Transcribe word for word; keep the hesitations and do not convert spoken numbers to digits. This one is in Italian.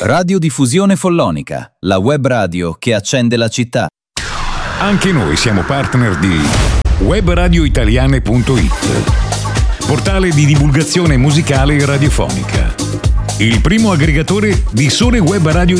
Radiodiffusione Follonica, la web radio che accende la città. Anche noi siamo partner di web radio italiane punto it, portale di divulgazione musicale e radiofonica, il primo aggregatore di sole web radio